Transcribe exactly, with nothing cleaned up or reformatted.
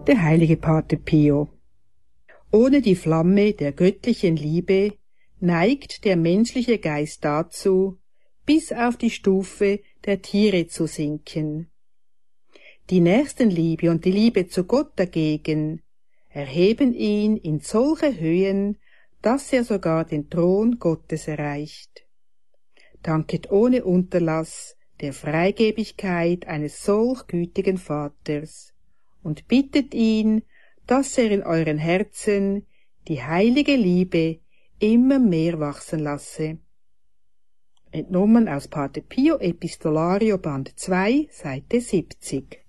Der heilige Pater Pio. Ohne die Flamme der göttlichen Liebe neigt der menschliche Geist dazu, bis auf die Stufe der Tiere zu sinken. Die Nächstenliebe und die Liebe zu Gott dagegen erheben ihn in solche Höhen, dass er sogar den Thron Gottes erreicht. Danket ohne Unterlass der Freigebigkeit eines solch gütigen Vaters und bittet ihn, dass er in euren Herzen die heilige Liebe immer mehr wachsen lasse. Entnommen aus Pater Pio Epistolario Band zwei, Seite siebzig.